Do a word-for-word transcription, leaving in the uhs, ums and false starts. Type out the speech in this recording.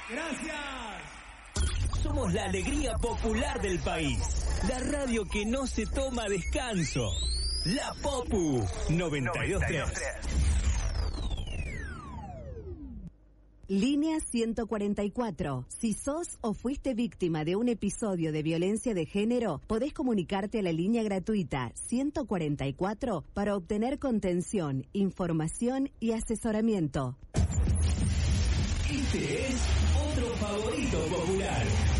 Gracias. Somos la alegría popular del país. La radio que no se toma descanso. La Popu noventa y dos punto tres. Línea ciento cuarenta y cuatro. Si sos o fuiste víctima de un episodio de violencia de género, podés comunicarte a la línea gratuita ciento cuarenta y cuatro para obtener contención, información y asesoramiento. Este es otro favorito popular.